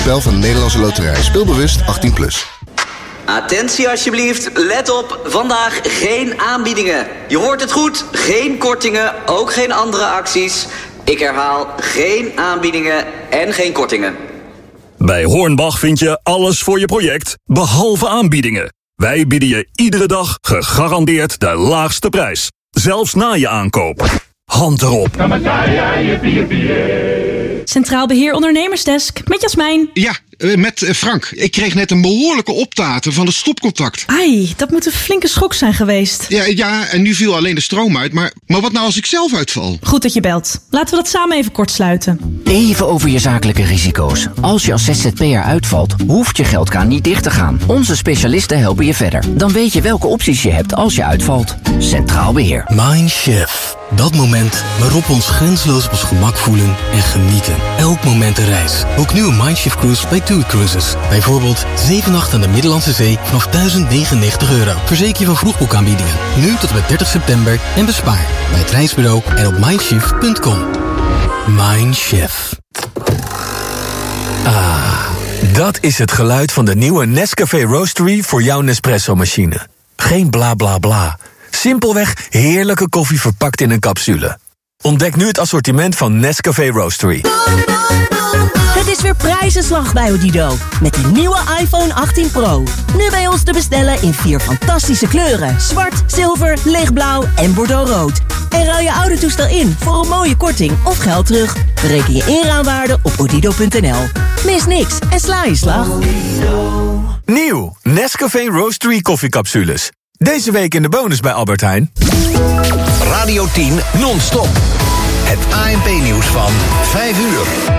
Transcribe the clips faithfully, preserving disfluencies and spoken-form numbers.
Spel van de Nederlandse Loterij. Speelbewust achttien plus. Attentie alsjeblieft, let op, vandaag geen aanbiedingen. Je hoort het goed, geen kortingen, ook geen andere acties. Ik herhaal, geen aanbiedingen en geen kortingen. Bij Hornbach vind je alles voor je project, behalve aanbiedingen. Wij bieden je iedere dag gegarandeerd de laagste prijs. Zelfs na je aankoop. Hand erop. Centraal Beheer Ondernemersdesk, met Jasmijn. Ja, met Frank. Ik kreeg net een behoorlijke optaten van het stopcontact. Ai, dat moet een flinke schok zijn geweest. Ja, ja, en nu viel alleen de stroom uit. Maar, maar wat nou als ik zelf uitval? Goed dat je belt. Laten we dat samen even kort sluiten. Even over je zakelijke risico's. Als je als Z Z P'er uitvalt, hoeft je geldkraan niet dicht te gaan. Onze specialisten helpen je verder. Dan weet je welke opties je hebt als je uitvalt. Centraal Beheer. Mindchef. Dat moment waarop we ons grenzeloos op ons gemak voelen en genieten. Elk moment een reis. Ook nu een Mindchef Cruise bij TUI Cruises. Bijvoorbeeld zeven nachten aan de Middellandse Zee vanaf duizend negenennegentig euro. Verzeker je van vroegboekaanbiedingen. Nu tot en met dertig september en bespaar bij het reisbureau en op mindchef punt com. Mindchef. Ah, dat is het geluid van de nieuwe Nescafé Roastery voor jouw Nespresso-machine. Geen bla bla bla. Simpelweg heerlijke koffie verpakt in een capsule. Ontdek nu het assortiment van Nescafé Roastery. Het is weer prijzenslag bij Odido. Met de nieuwe iPhone achttien Pro. Nu bij ons te bestellen in vier fantastische kleuren. Zwart, zilver, lichtblauw en bordeauxrood. En ruil je oude toestel in voor een mooie korting of geld terug. Bereken je inruilwaarde op odido punt n l. Mis niks en sla je slag. Nieuw Nescafé Roastery koffiecapsules. Deze week in de bonus bij Albert Heijn. Radio tien non-stop. Het A N P-nieuws van vijf uur.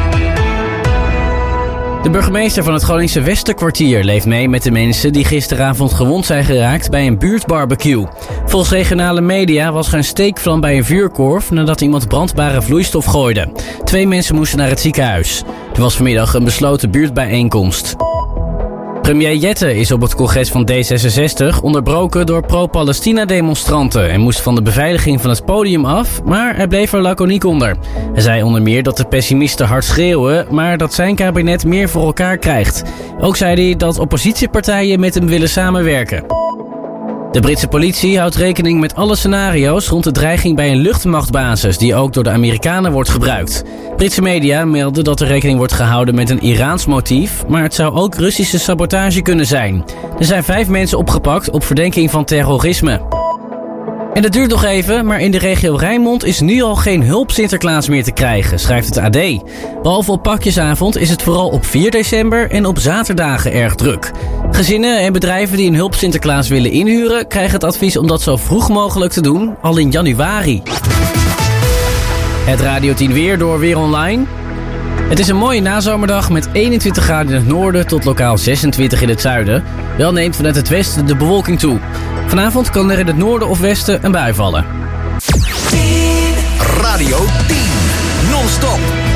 De burgemeester van het Groningse Westerkwartier leeft mee met de mensen die gisteravond gewond zijn geraakt bij een buurtbarbecue. Volgens regionale media was er een steekvlam bij een vuurkorf nadat iemand brandbare vloeistof gooide. Twee mensen moesten naar het ziekenhuis. Er was vanmiddag een besloten buurtbijeenkomst. Premier Jette is op het congres van D zesenzestig onderbroken door pro-Palestina-demonstranten en moest van de beveiliging van het podium af, maar hij bleef er laconiek onder. Hij zei onder meer dat de pessimisten hard schreeuwen, maar dat zijn kabinet meer voor elkaar krijgt. Ook zei hij dat oppositiepartijen met hem willen samenwerken. De Britse politie houdt rekening met alle scenario's rond de dreiging bij een luchtmachtbasis die ook door de Amerikanen wordt gebruikt. Britse media melden dat er rekening wordt gehouden met een Iraans motief, maar het zou ook Russische sabotage kunnen zijn. Er zijn vijf mensen opgepakt op verdenking van terrorisme. En dat duurt nog even, maar in de regio Rijnmond is nu al geen hulp Sinterklaas meer te krijgen, schrijft het A D. Behalve op pakjesavond is het vooral op vier december en op zaterdagen erg druk. Gezinnen en bedrijven die een hulp Sinterklaas willen inhuren krijgen het advies om dat zo vroeg mogelijk te doen, al in januari. Het Radio tien weer door Weer Online. Het is een mooie nazomerdag met eenentwintig graden in het noorden tot lokaal zesentwintig in het zuiden. Wel neemt vanuit het westen de bewolking toe. Vanavond kan er in het noorden of westen een bui vallen. Radio tien non-stop.